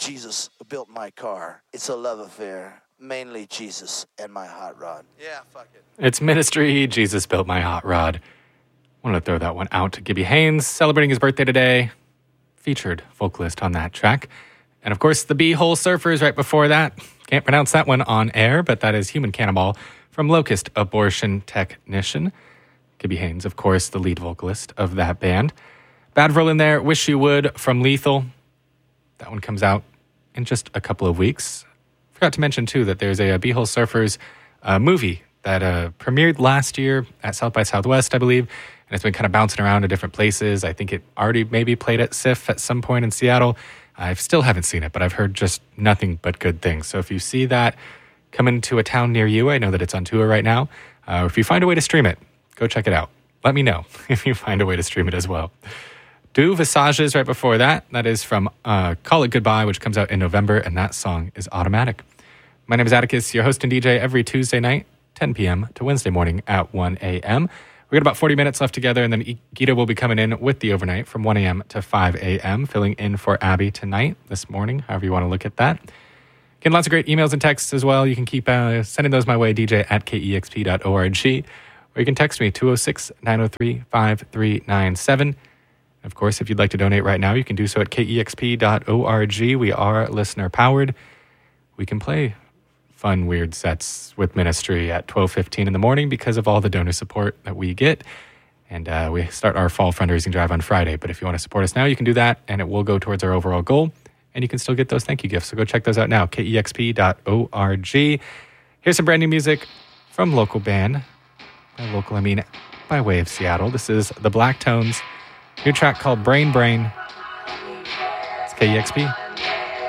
Jesus built my car. It's a love affair. Mainly Jesus and my hot rod. Yeah, fuck it. It's Ministry, Jesus Built My Hot Rod. Wanted to throw that one out to Gibby Haynes, celebrating his birthday today. Featured vocalist on that track. And of course, the B-Hole Surfers right before that. Can't pronounce that one on air, but that is Human Cannibal from Locust Abortion Technician. Gibby Haynes, of course, the lead vocalist of that band. Bad Vril in there, Wish You Would from Lethal. That one comes out in just a couple of weeks. Forgot to mention, too, that there's a B-Hole Surfers movie that premiered last year at South by Southwest, I believe. And it's been kind of bouncing around to different places. I think it already maybe played at SIFF at some point in Seattle. I still haven't seen it, but I've heard just nothing but good things. So if you see that coming to a town near you, I know that it's on tour right now. Or if you find a way to stream it, go check it out. Let me know if you find a way to stream it as well. Deux Visages right before that. That is from Call It Goodbye, which comes out in November, and that song is Automatic. My name is Atticus, your host and DJ every Tuesday night, 10 p.m. to Wednesday morning at 1 a.m. We got about 40 minutes left together, and then Gita will be coming in with the overnight from 1 a.m. to 5 a.m., filling in for Abby tonight, this morning, however you want to look at that. Getting lots of great emails and texts as well. You can keep sending those my way, dj@kexp.org, or you can text me, 206-903-5397. Of course, if you'd like to donate right now, you can do so at kexp.org. We are listener-powered. We can play fun, weird sets with Ministry at 12:15 in the morning because of all the donor support that we get. And we start our fall fundraising drive on Friday. But if you want to support us now, you can do that, and it will go towards our overall goal. And you can still get those thank you gifts. So go check those out now, kexp.org. Here's some brand new music from local band. By local, I mean by way of Seattle. This is the Black Tones. New track called Brain Brain. It's KEXP.